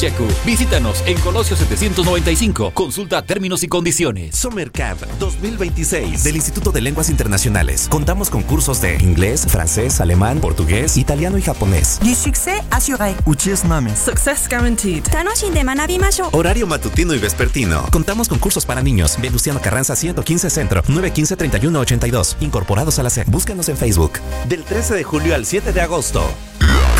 Checo. Visítanos en Colosio 795. Consulta términos y condiciones. Summer Camp 2026 del Instituto de Lenguas Internacionales. Contamos con cursos de inglés, francés, alemán, portugués, italiano y japonés. Du succès assuré. Success guaranteed. Horario matutino y vespertino. Contamos con cursos para niños. Venustiano Carranza 115 Centro, 915-3182. Incorporados a la SEP. Búscanos en Facebook. Del 13 de julio al 7 de agosto.